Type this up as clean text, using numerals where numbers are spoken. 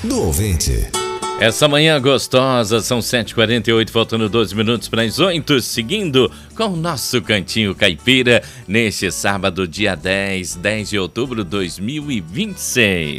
do ouvinte. Essa manhã gostosa, são 7h48, faltando 12 minutos para as 8, seguindo com o nosso Cantinho Caipira, neste sábado, dia 10 de outubro de 2026.